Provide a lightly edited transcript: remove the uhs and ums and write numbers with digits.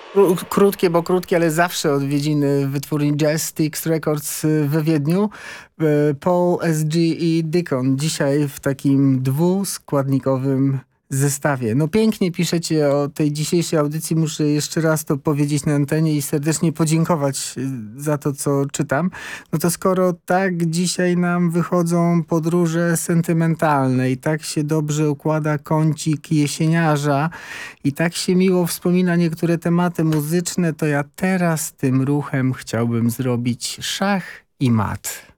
Krótkie, bo krótkie, ale zawsze odwiedziny wytwórni Jazz Sticks Records we Wiedniu. Paul S.G. i Deacon. Dzisiaj w takim dwuskładnikowym zestawie. No pięknie piszecie o tej dzisiejszej audycji. Muszę jeszcze raz to powiedzieć na antenie i serdecznie podziękować za to, co czytam. No to skoro tak dzisiaj nam wychodzą podróże sentymentalne i tak się dobrze układa kącik jesieniarza i tak się miło wspomina niektóre tematy muzyczne, to ja teraz tym ruchem chciałbym zrobić szach i mat.